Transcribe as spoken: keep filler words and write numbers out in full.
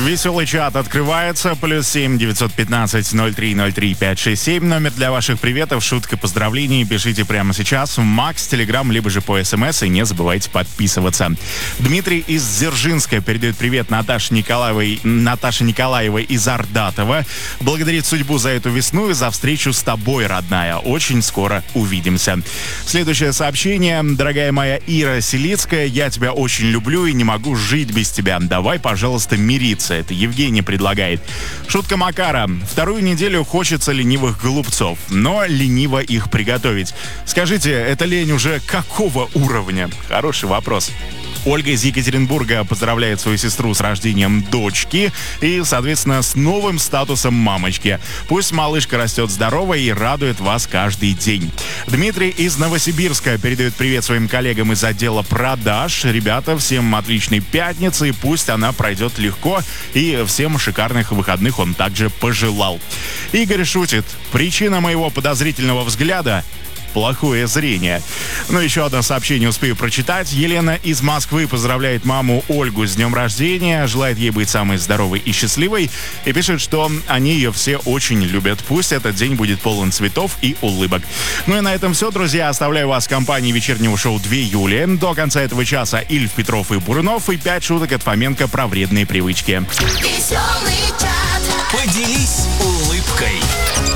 Веселый чат открывается. Плюс семь девятьсот пятнадцать ноль три ноль три пять шесть семь. Номер для ваших приветов, шуток и поздравлений. Пишите прямо сейчас в Макс, Телеграм, либо же по СМС. И не забывайте подписываться. Дмитрий из Дзержинска передает привет Наташе Николаевой, Наташе Николаевой из Ардатова. Благодарит судьбу за эту весну и за встречу с тобой, родная. Очень скоро увидимся. Следующее сообщение. Дорогая моя Ира Селицкая, я тебя очень люблю и не могу жить без тебя. Давай, пожалуйста, мириться. Это Евгений предлагает. Шутка Макара. Вторую неделю хочется ленивых голубцов, но лениво их приготовить. Скажите, эта лень уже какого уровня? Хороший вопрос. Ольга из Екатеринбурга поздравляет свою сестру с рождением дочки и, соответственно, с новым статусом мамочки. Пусть малышка растет здоровой и радует вас каждый день. Дмитрий из Новосибирска передает привет своим коллегам из отдела продаж. Ребята, всем отличной пятницы, и пусть она пройдет легко, и всем шикарных выходных он также пожелал. Игорь шутит. Причина моего подозрительного взгляда — плохое зрение. Ну, еще одно сообщение успею прочитать. Елена из Москвы поздравляет маму Ольгу с днем рождения, желает ей быть самой здоровой и счастливой, и пишет, что они ее все очень любят. Пусть этот день будет полон цветов и улыбок. Ну и на этом все, друзья. Оставляю вас в компании вечернего шоу две Юли. До конца этого часа Ильф, Петров и Бурунов, и пять шуток от Фоменко про вредные привычки. Поделись улыбкой.